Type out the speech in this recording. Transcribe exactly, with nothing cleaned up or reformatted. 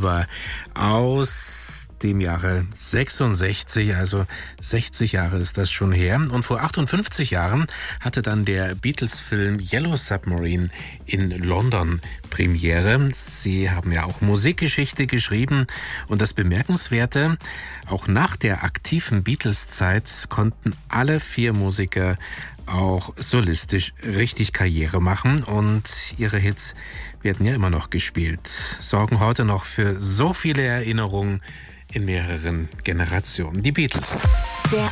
Revolver aus dem Jahre sechsundsechzig, also sechzig Jahre ist das schon her. Und vor achtundfünfzig Jahren hatte dann der Beatles-Film Yellow Submarine in London Premiere. Sie haben ja auch Musikgeschichte geschrieben. Und das Bemerkenswerte, auch nach der aktiven Beatles-Zeit konnten alle vier Musiker auch solistisch richtig Karriere machen. Und ihre Hits werden ja immer noch gespielt, sorgen heute noch für so viele Erinnerungen in mehreren Generationen. Die Beatles.